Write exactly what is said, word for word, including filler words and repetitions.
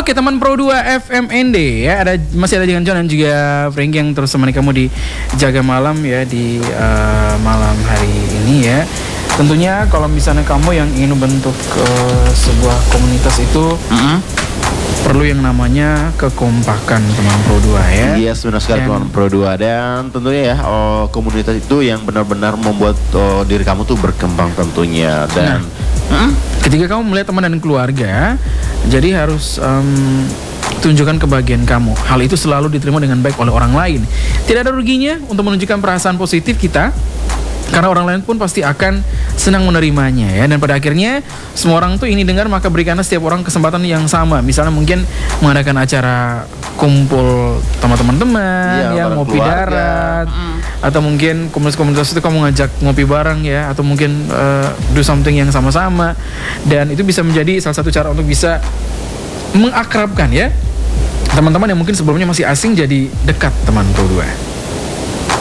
Oke, teman Pro dua F M N D ya, ada masih ada Jangan John dan juga Frankie yang terus menemani kamu di Jaga Malam ya, di uh, malam hari ini ya. Tentunya kalau misalnya kamu yang ingin membentuk uh, sebuah komunitas itu mm-hmm. perlu yang namanya kekompakan teman Pro dua ya. Iya, yes, benar sekali teman Pro dua. Dan tentunya ya oh, komunitas itu yang benar-benar membuat oh, diri kamu tuh berkembang tentunya. Dan nah, hmm? ketika kamu melihat teman dan keluarga, jadi harus um, tunjukkan kebahagiaan kamu. Hal itu selalu diterima dengan baik oleh orang lain. Tidak ada ruginya untuk menunjukkan perasaan positif kita, karena orang lain pun pasti akan senang menerimanya ya. Dan pada akhirnya semua orang tuh ini dengar, maka berikanlah setiap orang kesempatan yang sama. Misalnya mungkin mengadakan acara kumpul teman-teman teman ya, ya ngopi keluarga. darat mm. atau mungkin komunitas-komunitas itu kamu ngajak ngopi bareng ya, atau mungkin uh, do something yang sama-sama. Dan itu bisa menjadi salah satu cara untuk bisa mengakrabkan ya teman-teman yang mungkin sebelumnya masih asing jadi dekat teman Pro dua.